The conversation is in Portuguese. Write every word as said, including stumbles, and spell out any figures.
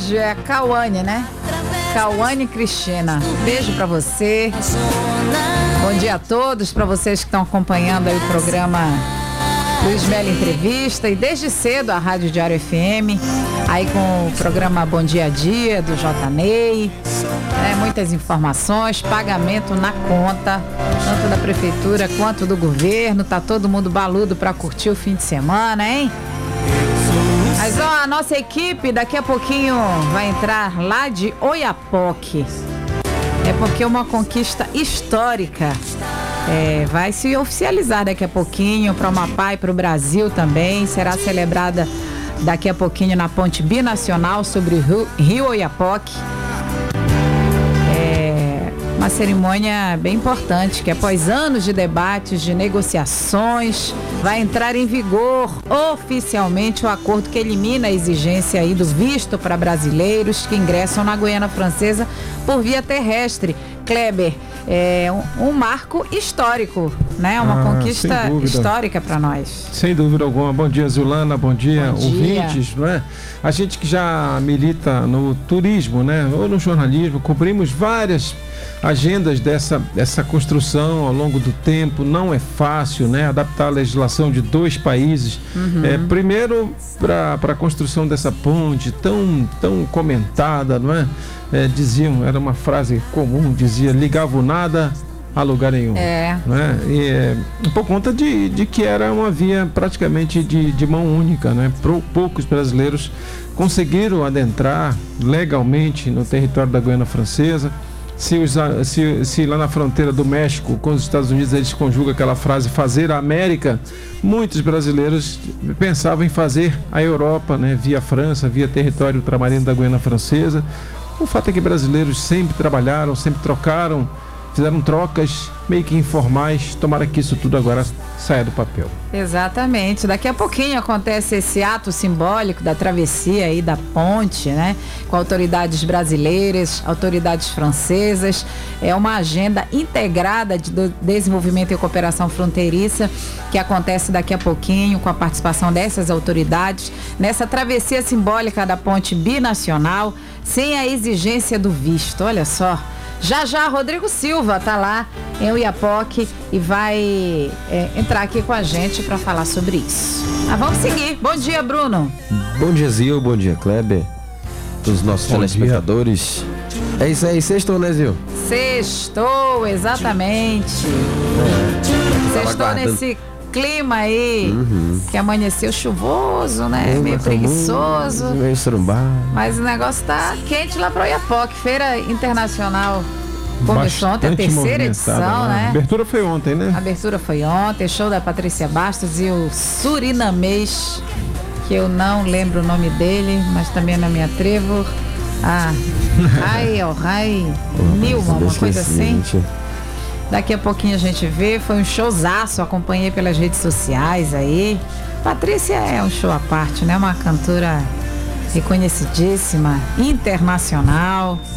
hoje é a Cauane, né? Cauane Cristina. Beijo pra você. Bom dia a todos, pra vocês que estão acompanhando aí o programa Luiz Melo Entrevista, e desde cedo a Rádio Diário F M, aí com o programa Bom Dia a Dia do J. Ney, né, muitas informações, pagamento na conta, tanto da prefeitura quanto do governo, tá todo mundo baludo para curtir o fim de semana, hein? Mas ó, a nossa equipe daqui a pouquinho vai entrar lá de Oiapoque, é porque é uma conquista histórica. É, vai se oficializar daqui a pouquinho para o Amapá e para o Brasil também. Será celebrada daqui a pouquinho na ponte binacional sobre o Rio, Rio Oiapoque. É uma cerimônia bem importante que, após anos de debates, de negociações, vai entrar em vigor oficialmente o acordo que elimina a exigência aí do visto para brasileiros que ingressam na Guiana Francesa por via terrestre. Kleber, é um, um marco histórico, né? Uma ah, conquista histórica para nós. Sem dúvida alguma. Bom dia, Zulana. Bom dia, Bom dia. ouvintes, não é? A gente que já milita no turismo, né? Ou no jornalismo, cobrimos várias agendas dessa, dessa construção ao longo do tempo. Não é fácil, né? Adaptar a legislação de dois países. Uhum. É, primeiro, para a construção dessa ponte tão, tão comentada, não é? É, diziam, era uma frase comum, dizia, ligava o nada a lugar nenhum. É. Né? E, é, por conta de, de que era uma via praticamente de, de mão única, né? Pro, poucos brasileiros conseguiram adentrar legalmente no território da Guiana Francesa. Se, os, se, se lá na fronteira do México com os Estados Unidos eles conjugam aquela frase fazer a América, muitos brasileiros pensavam em fazer a Europa, né? Via França, via território ultramarino da Guiana Francesa. O fato é que brasileiros sempre trabalharam, sempre trocaram, fizeram trocas meio que informais. Tomara que isso tudo agora saia do papel. Exatamente. Daqui a pouquinho acontece esse ato simbólico da travessia aí da ponte, né? Com autoridades brasileiras, autoridades francesas. É uma agenda integrada de desenvolvimento e cooperação fronteiriça que acontece daqui a pouquinho com a participação dessas autoridades nessa travessia simbólica da ponte binacional sem a exigência do visto. Olha só. Já já, Rodrigo Silva tá lá em Oiapoque e vai é, entrar aqui com a gente para falar sobre isso. Mas vamos seguir. Bom dia, Bruno. Bom dia, Zil. Bom dia, Kleber. Todos os nossos Bom telespectadores. Dia. É isso aí. Sextou, né, Zil? Sextou, exatamente. É, Sextou nesse clima aí, uhum. que amanheceu chuvoso, né? É, meio preguiçoso. Meio surumbá. Mas o negócio tá quente lá para Oiapoque. Feira Internacional começou ontem, a terceira edição, né? A abertura foi ontem, né? A abertura foi ontem, show da Patrícia Bastos e o surinamês, que eu não lembro o nome dele, mas também não me atrevo. Ah, Rai, ó, Rai Nilma, uma coisa assim. Daqui a pouquinho a gente vê, foi um showzaço, acompanhei pelas redes sociais aí. Patrícia é um show à parte, né? Uma cantora reconhecidíssima, internacional.